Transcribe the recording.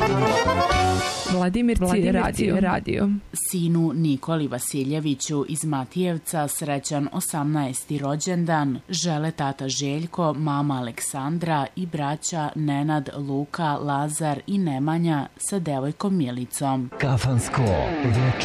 Vladimirci radio. Sinu Nikoli Vasiljeviću iz Matijevca srećan 18. rođendan žele tata Željko, mama Aleksandra i braća Nenad, Luka, Lazar i Nemanja sa devojkom Milicom. Kafansko veče.